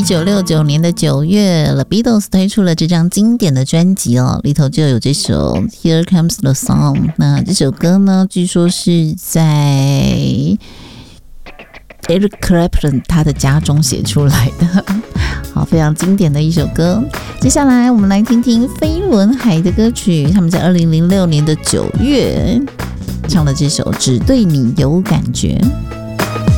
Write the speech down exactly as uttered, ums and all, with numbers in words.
九六九年的九月 The Beatles 推出了这张经典的专辑哦，里头就有这首 Here Comes the Sun。 那这首歌呢，据说是在 Eric Clapton 他的家中写出来的，好，非常经典的一首歌。接下来我们来听听飞轮海的歌曲，他们在二零零六年的九月唱了这首只对你有感觉。